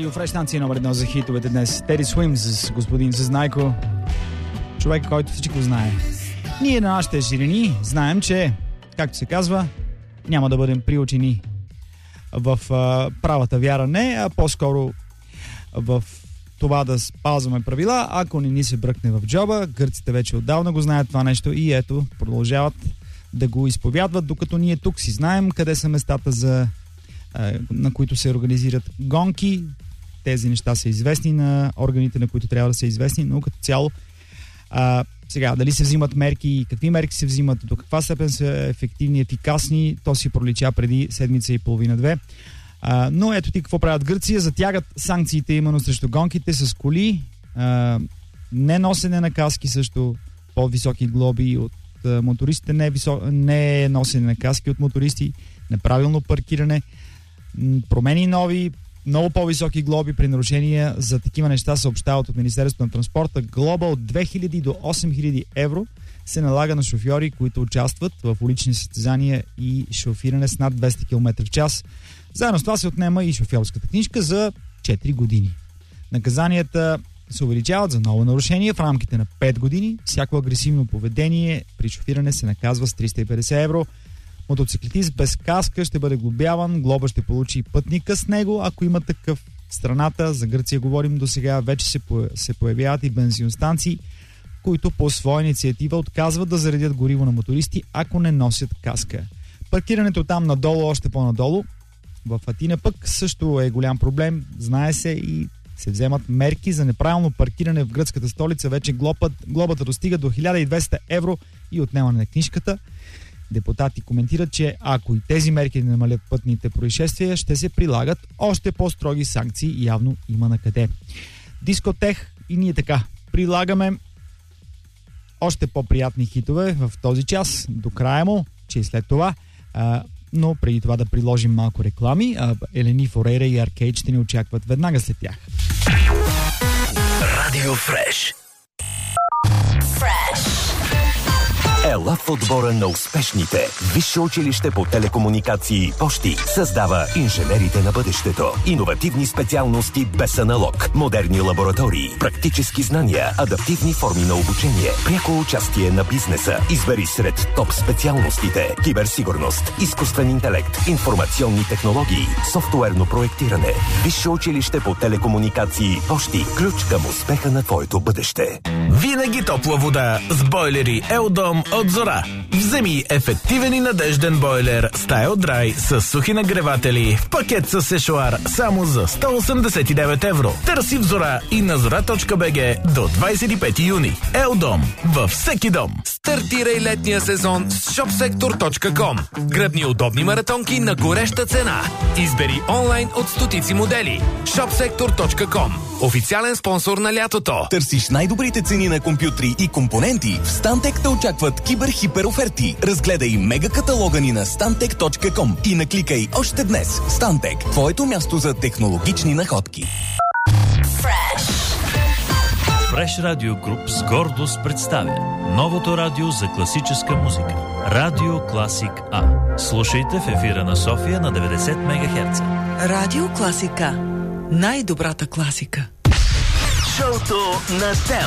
Радио Фреш, станция номер 1 за хитовете днес. Теди Суим с господин Съзнайко. Човек, който всичко знае. Ние на нашите ширини знаем, че, както се казва, няма да бъдем приучени в правата вяра не, а по-скоро в това да спазваме правила, ако не ни се бръкне в джоба. Гърците вече отдавна го знаят това нещо и ето, продължават да го изповядват, докато ние тук си знаем къде са местата, на които се организират гонки. Тези неща са известни на органите, на които трябва да са известни, но като цяло сега, дали се взимат мерки и какви мерки се взимат, до каква степен са ефективни, ефикасни, то си пролича преди седмица и половина-две. Но ето ти какво правят Гърция. Затягат санкциите именно срещу гонките с коли, не носене на каски, също по-високи глоби от мотористите, не носене на каски от мотористи, неправилно паркиране, промени нови, много по-високи глоби при нарушения за такива неща съобщават от Министерството на транспорта. Глоба от 2000 до 8000 евро се налага на шофьори, които участват в улични състезания и шофиране с над 200 км в час. Заедно с това се отнема и шофьорската книжка за 4 години. Наказанията се увеличават за ново нарушение в рамките на 5 години. Всяко агресивно поведение при шофиране се наказва с 350 евро. Мотоциклетист без каска ще бъде глобяван, глоба ще получи пътника с него, ако има такъв в страната. За Гърция говорим до сега, вече се появяват и бензиностанции, които по своя инициатива отказват да заредят гориво на мотористи, ако не носят каска. Паркирането там надолу, още по-надолу. В Атина пък също е голям проблем, знае се и се вземат мерки за неправилно паркиране в гръцката столица. Вече глобата достига до 1200 евро и отнемане на книжката. Депутати коментират, че ако и тези мерки не намалят пътните происшествия, ще се прилагат още по-строги санкции. Явно има на къде. Дискотех и ние така прилагаме още по-приятни хитове в този час, до края му, че и след това. Но преди това да приложим малко реклами. Елени Форейра и Аркейд ще ни очакват веднага след тях. Радио Фреш. Ела в отбора на успешните. Висше училище по телекомуникации Пощи създава инженерите на бъдещето. Иновативни специалности без аналог. Модерни лаборатории, практически знания, адаптивни форми на обучение, пряко участие на бизнеса. Избери сред топ специалностите: киберсигурност, изкуствен интелект, информационни технологии, софтуерно проектиране. Висше училище по телекомуникации Пощи. Ключ към успеха на твоето бъдеще. Винаги топла вода с бойлери Елдом от Зора. Вземи ефективен и надежден бойлер StyleDry с сухи нагреватели в пакет с сешоар само за 189 евро. Търси в Зора и на zora.bg до 25 юни. Елдом във всеки дом. Стартирай летния сезон с shopsektor.com. Гръбни удобни маратонки на гореща цена. Избери онлайн от стотици модели. shopsektor.com. Официален спонсор на лятото. Търсиш най-добрите цени на компютри и компоненти? В Stantec те очакват кибер-хипер оферти. Разгледай мега каталога ни на stantec.com и накликай още днес. Stantec, твоето място за технологични находки. Фреш Радио Груп с гордост представя новото радио за класическа музика. Радио Класик А. Слушайте в ефира на София на 90 МГц. Радио Класик А. Най-добрата класика. Шоуто на Тел.